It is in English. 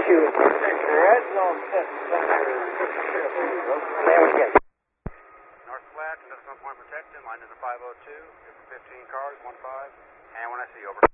issue. Red zone test. North Flat, Decimal Point Protection, line number 502, 15 cars, 15, and when I see you, over.